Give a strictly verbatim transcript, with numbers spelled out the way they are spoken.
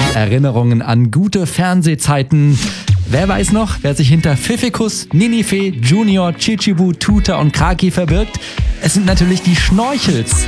Erinnerungen an gute Fernsehzeiten. Wer weiß noch, wer sich hinter Pfiffikus, Ninife, Junior, Chichibu, Tuta und Kraki verbirgt? Es sind natürlich die Schnorchels.